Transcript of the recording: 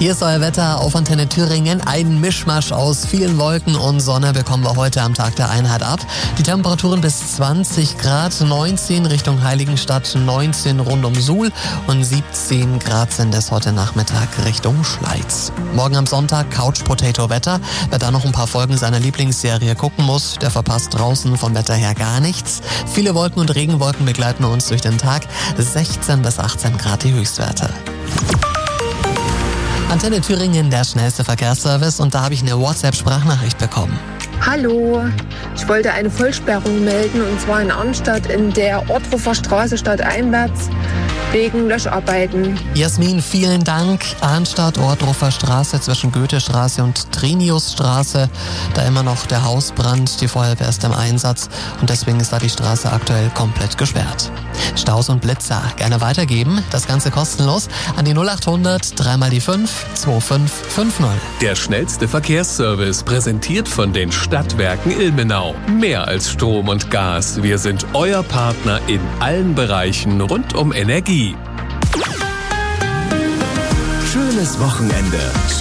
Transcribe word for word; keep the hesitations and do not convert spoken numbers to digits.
Hier ist euer Wetter auf Antenne Thüringen. Ein Mischmasch aus vielen Wolken und Sonne bekommen wir heute am Tag der Einheit ab. Die Temperaturen bis zwanzig Grad, neunzehn Richtung Heiligenstadt, neunzehn rund um Suhl und siebzehn Grad sind es heute Nachmittag Richtung Schleiz. Morgen am Sonntag Couch-Potato-Wetter. Wer da noch ein paar Folgen seiner Lieblingsserie gucken muss, der verpasst draußen vom Wetter her gar nichts. Viele Wolken und Regenwolken begleiten uns durch den Tag. sechzehn bis achtzehn Grad die Höchstwerte. Antenne Thüringen, der schnellste Verkehrsservice, und da habe ich eine WhatsApp-Sprachnachricht bekommen. Hallo, ich wollte eine Vollsperrung melden, und zwar in Arnstadt in der Ortrufer Straße stadteinwärts wegen Löscharbeiten. Jasmin, vielen Dank. Arnstadt, Ortrufer Straße zwischen Goethestraße und Triniusstraße. Da immer noch der Hausbrand, die Feuerwehr ist im Einsatz und deswegen ist da die Straße aktuell komplett gesperrt. Staus und Blitzer gerne weitergeben, das Ganze kostenlos an die null acht hundert, dreimal die fünf, zwei fünf fünf null. Der schnellste Verkehrsservice, präsentiert von den Stadtwerken Ilmenau. Mehr als Strom und Gas, wir sind euer Partner in allen Bereichen rund um Energie. Schönes Wochenende.